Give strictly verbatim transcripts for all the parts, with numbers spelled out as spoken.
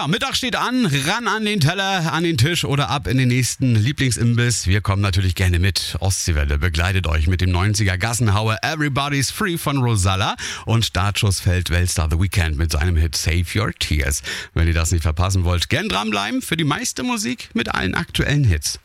Ja, Mittag steht an, ran an den Teller, an den Tisch oder ab in den nächsten Lieblingsimbiss. Wir kommen natürlich gerne mit. Ostseewelle begleitet euch mit dem neunziger Gassenhauer Everybody's Free von Rosalla und Startschuss fällt Weltstar The Weeknd mit seinem Hit Save Your Tears. Wenn ihr das nicht verpassen wollt, gern dranbleiben für die meiste Musik mit allen aktuellen Hits.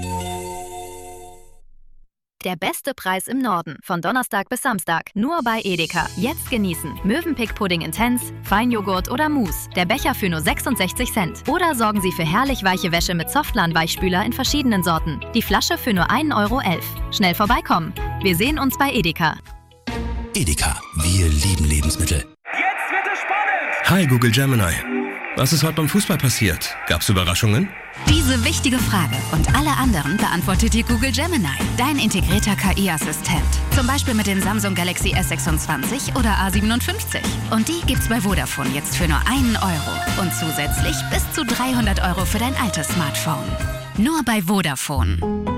Der beste Preis im Norden. Von Donnerstag bis Samstag. Nur bei Edeka. Jetzt genießen. Mövenpick-Pudding Intense, Feinjoghurt oder Mousse. Der Becher für nur sechsundsechzig Cent. Oder sorgen Sie für herrlich weiche Wäsche mit Softlan-Weichspüler in verschiedenen Sorten. Die Flasche für nur ein Euro elf. Schnell vorbeikommen. Wir sehen uns bei Edeka. Edeka. Wir lieben Lebensmittel. Jetzt wird es spannend! Hi Google Gemini. Was ist heute beim Fußball passiert? Gab's Überraschungen? Diese wichtige Frage und alle anderen beantwortet dir Google Gemini, dein integrierter K I-Assistent. Zum Beispiel mit den Samsung Galaxy S sechsundzwanzig oder A siebenundfünfzig. Und die gibt's bei Vodafone jetzt für nur einen Euro. Und zusätzlich bis zu dreihundert Euro für dein altes Smartphone. Nur bei Vodafone.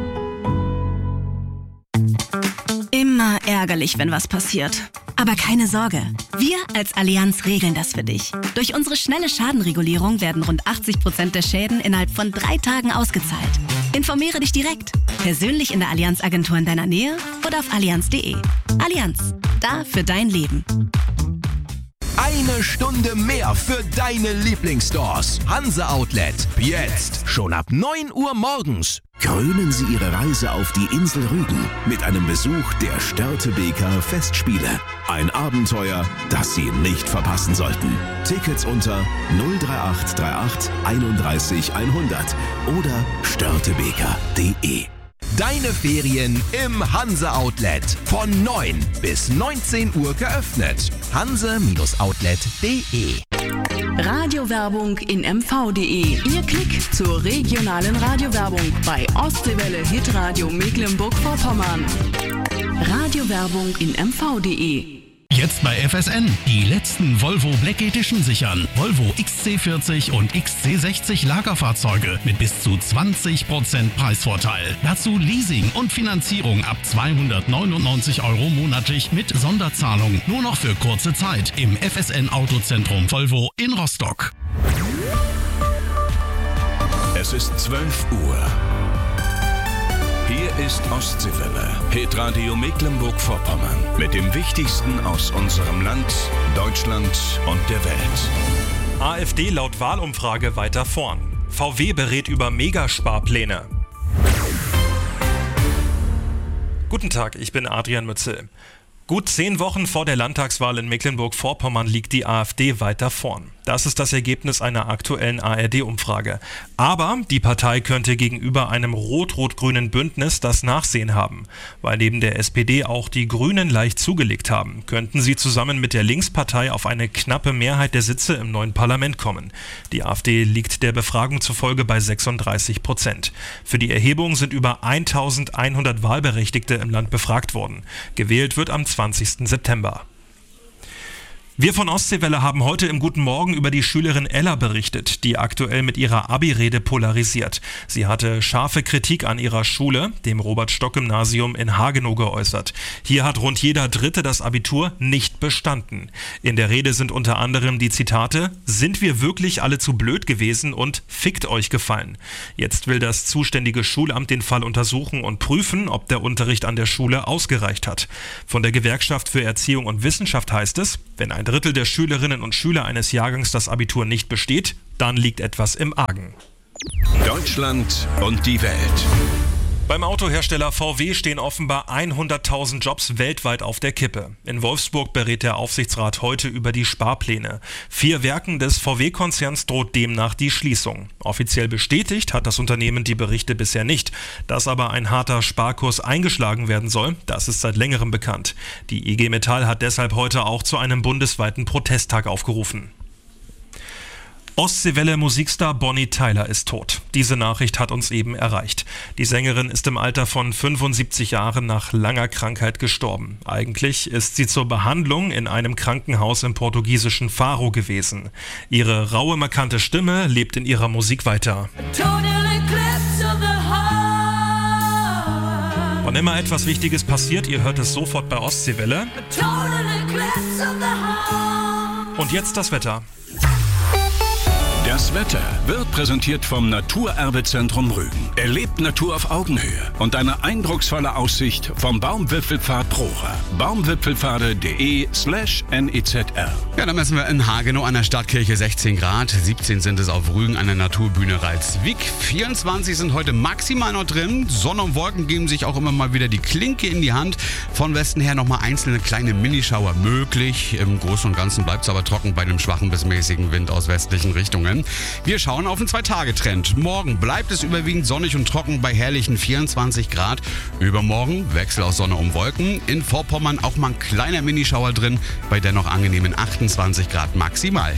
Immer ärgerlich, wenn was passiert. Aber keine Sorge, wir als Allianz regeln das für dich. Durch unsere schnelle Schadenregulierung werden rund achtzig Prozent der Schäden innerhalb von drei Tagen ausgezahlt. Informiere dich direkt, persönlich in der Allianz-Agentur in deiner Nähe oder auf allianz punkt de. Allianz, da für dein Leben. Eine Stunde mehr für deine Lieblingsstores. Hanse Outlet. Jetzt. Schon ab neun Uhr morgens. Krönen Sie Ihre Reise auf die Insel Rügen mit einem Besuch der Störtebeker Festspiele. Ein Abenteuer, das Sie nicht verpassen sollten. Tickets unter null drei acht drei acht einunddreißig hundert oder störtebeker punkt de. Deine Ferien im Hanse Outlet. Von neun bis neunzehn Uhr geöffnet. hanse Outlet punkt de. Radiowerbung in M V punkt de. Ihr Klick zur regionalen Radiowerbung bei Ostseewelle Hitradio Mecklenburg-Vorpommern. Radiowerbung in M V punkt de. Jetzt bei F S N. Die letzten Volvo Black Edition sichern. Volvo X C vierzig und X C sechzig Lagerfahrzeuge mit bis zu zwanzig Prozent Preisvorteil. Dazu Leasing und Finanzierung ab zweihundertneunundneunzig Euro monatlich mit Sonderzahlung. Nur noch für kurze Zeit im F S N Autozentrum Volvo in Rostock. Es ist zwölf Uhr. Hier ist Ostseewelle, Hitradio Mecklenburg-Vorpommern. Mit dem Wichtigsten aus unserem Land, Deutschland und der Welt. AfD laut Wahlumfrage weiter vorn. V W berät über Megasparpläne. Guten Tag, ich bin Adrian Mützel. Gut zehn Wochen vor der Landtagswahl in Mecklenburg-Vorpommern liegt die AfD weiter vorn. Das ist das Ergebnis einer aktuellen A R D-Umfrage. Aber die Partei könnte gegenüber einem rot-rot-grünen Bündnis das Nachsehen haben. Weil neben der S P D auch die Grünen leicht zugelegt haben, könnten sie zusammen mit der Linkspartei auf eine knappe Mehrheit der Sitze im neuen Parlament kommen. Die AfD liegt der Befragung zufolge bei sechsunddreißig Prozent. Für die Erhebung sind über eintausendeinhundert Wahlberechtigte im Land befragt worden. Gewählt wird am zwanzigsten September. Wir von Ostseewelle haben heute im Guten Morgen über die Schülerin Ella berichtet, die aktuell mit ihrer Abi-Rede polarisiert. Sie hatte scharfe Kritik an ihrer Schule, dem Robert-Stock-Gymnasium in Hagenow, geäußert. Hier hat rund jeder Dritte das Abitur nicht bestanden. In der Rede sind unter anderem die Zitate: "Sind wir wirklich alle zu blöd gewesen?" und "Fickt euch" gefallen. Jetzt will das zuständige Schulamt den Fall untersuchen und prüfen, ob der Unterricht an der Schule ausgereicht hat. Von der Gewerkschaft für Erziehung und Wissenschaft heißt es, wenn ein Drittel der Schülerinnen und Schüler eines Jahrgangs das Abitur nicht besteht, dann liegt etwas im Argen. Deutschland und die Welt. Beim Autohersteller V W stehen offenbar hunderttausend Jobs weltweit auf der Kippe. In Wolfsburg berät der Aufsichtsrat heute über die Sparpläne. Vier Werken des V W-Konzerns droht demnach die Schließung. Offiziell bestätigt hat das Unternehmen die Berichte bisher nicht. Dass aber ein harter Sparkurs eingeschlagen werden soll, das ist seit längerem bekannt. Die I G Metall hat deshalb heute auch zu einem bundesweiten Protesttag aufgerufen. Ostseewelle-Musikstar Bonnie Tyler ist tot. Diese Nachricht hat uns eben erreicht. Die Sängerin ist im Alter von fünfundsiebzig Jahren nach langer Krankheit gestorben. Eigentlich ist sie zur Behandlung in einem Krankenhaus im portugiesischen Faro gewesen. Ihre raue, markante Stimme lebt in ihrer Musik weiter. Wann immer etwas Wichtiges passiert, ihr hört es sofort bei Ostseewelle. Und jetzt das Wetter. Das Wetter wird präsentiert vom Naturerbezentrum Rügen. Erlebt Natur auf Augenhöhe und eine eindrucksvolle Aussicht vom Baumwipfelpfad Prora. baumwipfelpfade.de slash nezr. Ja, dann messen wir in Hagenow an der Stadtkirche sechzehn Grad. siebzehn sind es auf Rügen an der Naturbühne Ralswiek. vierundzwanzig sind heute maximal noch drin. Sonne und Wolken geben sich auch immer mal wieder die Klinke in die Hand. Von Westen her nochmal einzelne kleine Minischauer möglich. Im Großen und Ganzen bleibt es aber trocken bei dem schwachen bis mäßigen Wind aus westlichen Richtungen. Wir schauen auf den Zwei-Tage-Trend. Morgen bleibt es überwiegend sonnig und trocken bei herrlichen vierundzwanzig Grad. Übermorgen Wechsel aus Sonne und Wolken. In Vorpommern auch mal ein kleiner Minischauer drin bei dennoch angenehmen achtundzwanzig Grad maximal.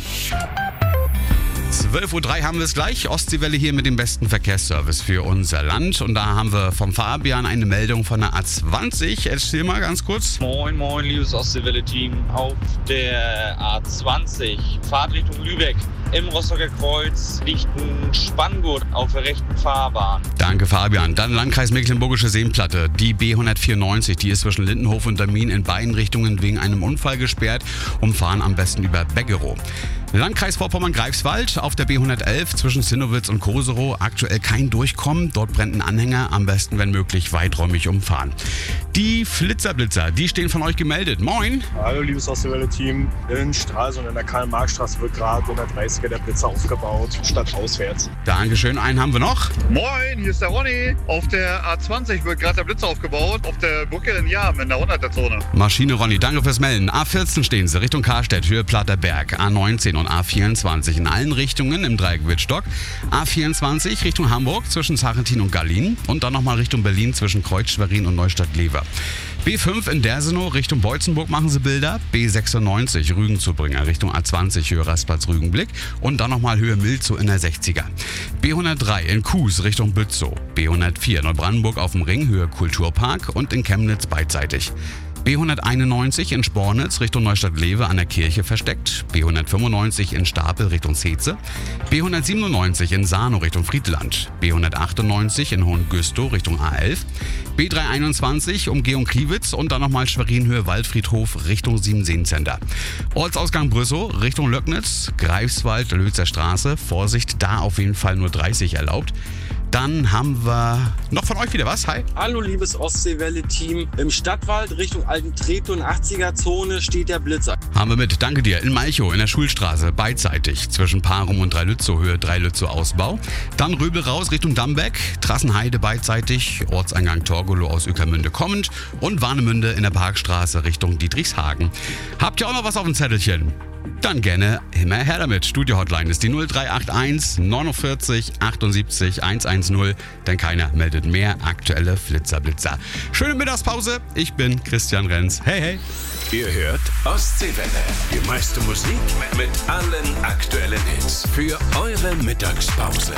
zwölf Uhr drei haben wir es gleich. Ostseewelle hier mit dem besten Verkehrsservice für unser Land. Und da haben wir vom Fabian eine Meldung von der A zwanzig. Erzähl mal ganz kurz. Moin, moin, liebes Ostseewelle-Team. Auf der A zwanzig, Fahrtrichtung Lübeck. Im Rostocker Kreuz liegt ein Spanngurt auf der rechten Fahrbahn. Danke, Fabian. Dann Landkreis Mecklenburgische Seenplatte. Die B hundertvierundneunzig, die ist zwischen Lindenhof und Damin in beiden Richtungen wegen einem Unfall gesperrt. Umfahren am besten über Beggerow. Landkreis Vorpommern-Greifswald auf der B hundertelf zwischen Zinnowitz und Koserow. Aktuell kein Durchkommen. Dort brennt ein Anhänger. Am besten, wenn möglich, weiträumig umfahren. Die Flitzerblitzer, die stehen von euch gemeldet. Moin. Hallo, liebes Ostseewelle-Team. In Stralsund in der Karl-Marx-Straße wird gerade in der dreißiger der Blitzer aufgebaut, statt auswärts. Dankeschön. Einen haben wir noch. Moin, hier ist der Ronny. Auf der A zwanzig wird gerade der Blitzer aufgebaut. Auf der Brücke in Jahm in der hunderter-Zone. Maschine Ronny, danke fürs Melden. A vierzehn stehen sie Richtung Karstedt, Höhe Platterberg. A neunzehn und A vierundzwanzig in allen Richtungen im Dreieck Wittstock. A vierundzwanzig Richtung Hamburg zwischen Sachentin und Gallien. Und dann nochmal Richtung Berlin zwischen Kreuz, Schwerin und Neustadt-Lever. B fünf in Dersenow Richtung Beutzenburg machen sie Bilder. B sechsundneunzig Rügen-Zubringer Richtung A zwanzig Höhe Rastplatz Rügenblick. Und dann nochmal Höhe Milzow in der sechziger. B hundertdrei in Kues Richtung Bützow. B hundertvier Neubrandenburg auf dem Ring Höhe Kulturpark und in Chemnitz beidseitig. B hunderteinundneunzig in Spornitz Richtung Neustadt-Lewe an der Kirche versteckt. B hundertfünfundneunzig in Stapel Richtung Zeze. B hundertsiebenundneunzig in Sarnow Richtung Friedland. B hundertachtundneunzig in Hohengüstow Richtung A elf. B dreihunderteinundzwanzig Umgehung Kriwitz und dann nochmal Schwerin-Höhe Waldfriedhof Richtung Siemenseen-Center. Ortsausgang Brüssow Richtung Löcknitz, Greifswald, Lötzer Straße. Vorsicht, da auf jeden Fall nur dreißig erlaubt. Dann haben wir noch von euch wieder was. Hi. Hallo, liebes Ostseewelle-Team. Im Stadtwald Richtung Alten Treptow achtziger Zone steht der Blitzer. Haben wir mit. Danke dir. In Malchow in der Schulstraße beidseitig zwischen Parum und Dreilützow Höhe Dreilützow Ausbau. Dann Röbel raus Richtung Dambeck, Trassenheide beidseitig, Ortseingang Torgelow aus Ueckermünde kommend und Warnemünde in der Parkstraße Richtung Dietrichshagen. Habt ihr auch noch was auf dem Zettelchen? Dann gerne immer her damit. Studio-Hotline ist die null drei acht eins neunundvierzig achtundsiebzig hundertzehn, denn keiner meldet mehr aktuelle Flitzerblitzer. Schöne Mittagspause, ich bin Christian Renz. Hey, hey. Ihr hört Ostseewelle, die meiste Musik mit allen aktuellen Hits für eure Mittagspause.